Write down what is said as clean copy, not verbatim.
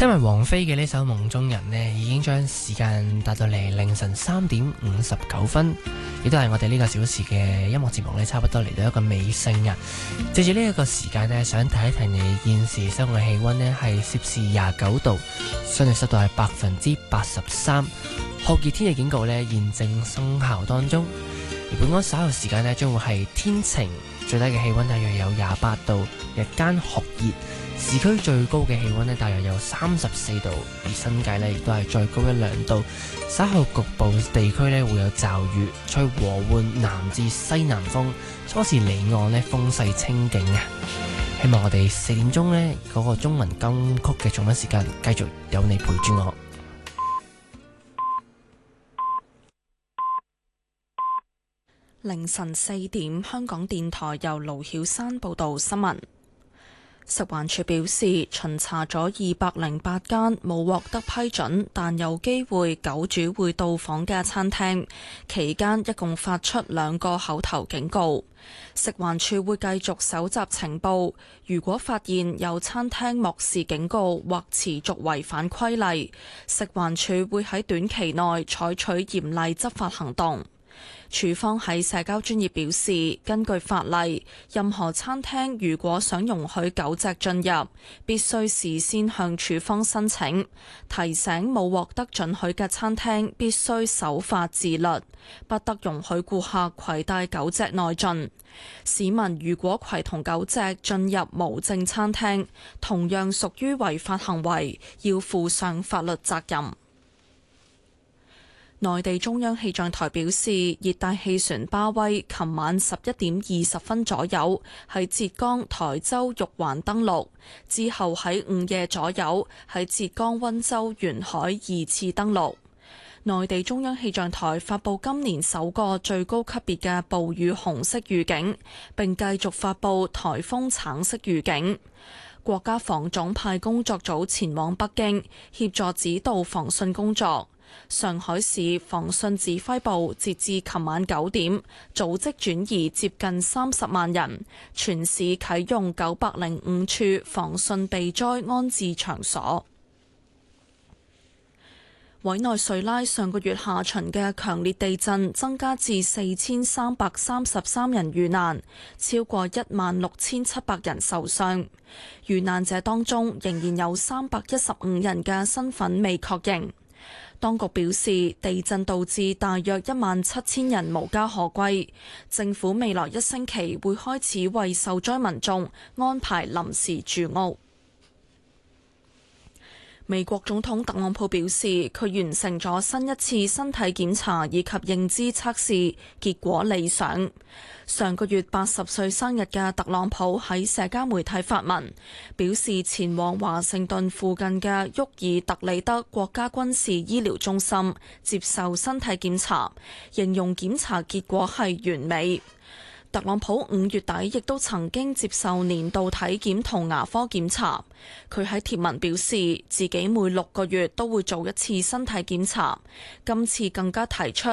因為王菲嘅呢首《夢中人》呢，已經將時間達到嚟凌晨3:59，亦都係我哋呢個小時嘅音樂節目呢，差不多嚟到一個尾聲啊！借住呢一個時間呢，想提一提你現時室外氣溫呢係攝氏29度，相對濕度係83%，酷熱天氣警告呢現正生效當中。而本港稍後時間呢，將會係天晴，最低嘅氣溫大約有28度，日間酷熱。市區最高嘅氣溫呢，大約有34度，而新界呢亦都係再高1-2度。稍後局部地區呢會有驟雨，吹和緩南至西南風，初時離岸呢風勢清勁啊！希望我哋4點鐘呢嗰個中文金曲嘅重溫時間，繼續有你陪住我。 凌晨4點，香港電台由盧曉山報道新聞。食環署表示，巡查咗208間冇獲得批准但有機會狗主會到訪嘅餐廳，期間一共發出2個口頭警告。食環署會繼續搜集情報，如果發現有餐廳漠視警告或持續違反規例，食環署會喺短期內採取嚴厲執法行動。署方喺社交專頁表示，根據法例，任何餐廳如果想容許狗隻進入，必須事先向署方申請。提醒冇獲得准許嘅餐廳必須守法自律，不得容許顧客攜帶狗隻內進。市民如果攜同狗隻進入無證餐廳，同樣屬於違法行為，要負上法律責任。內地中央氣象台表示，熱帶氣旋巴威琴晚11:20左右喺浙江台州玉環登陸，之後喺午夜左右喺浙江溫州沿海2次登陸。內地中央氣象台發布今年首個最高級別嘅暴雨紅色預警，並繼續發布颱風橙色預警。國家防總派工作組前往北京協助指導防汛工作。上海市防汛指揮部截至琴晚9點，組織轉移接近30萬人，全市啟用905處防汛避災安置場所。委內瑞拉上個月下旬嘅強烈地震增加至4333人遇難，超過16700人受傷。遇難者當中仍然有315人嘅身份未確認。當局表示，地震導致大約17000人無家可歸，政府未來1星期會開始為受災民眾安排臨時住屋。美國總統特朗普表示，佢完成咗新一次身體檢查以及認知測試，結果理想。上個月80歲生日嘅特朗普喺社交媒體發文，表示前往華盛頓附近嘅沃爾特里德國家軍事醫療中心接受身體檢查，形容檢查結果係完美。特朗普5月底亦都曾經接受年度體檢同牙科檢查。佢喺貼文表示，自己每6個月都會做一次身體檢查，今次更加提出